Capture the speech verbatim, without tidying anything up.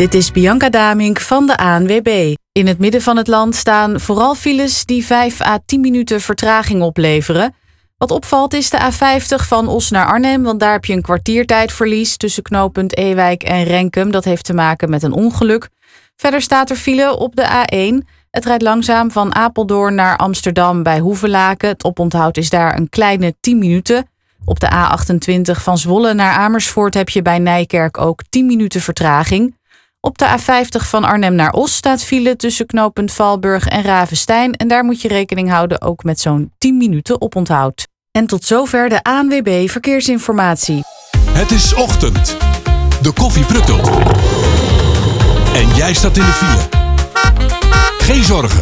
Dit is Bianca Damink van de A N W B. In het midden van het land staan vooral files die vijf à tien minuten vertraging opleveren. Wat opvalt is de A vijftig van Os naar Arnhem, want daar heb je een kwartiertijdverlies tussen knooppunt Ewijk en Renkum. Dat heeft te maken met een ongeluk. Verder staat er file op de A één. Het rijdt langzaam van Apeldoorn naar Amsterdam bij Hoevelaken. Het oponthoud is daar een kleine tien minuten. Op de A achtentwintig van Zwolle naar Amersfoort heb je bij Nijkerk ook tien minuten vertraging. Op de A vijftig van Arnhem naar Os staat file tussen knooppunt Valburg en Ravenstein. En daar moet je rekening houden ook met zo'n tien minuten oponthoud. En tot zover de A N W B Verkeersinformatie. Het is ochtend. De koffie pruttelt. En jij staat in de file. Geen zorgen.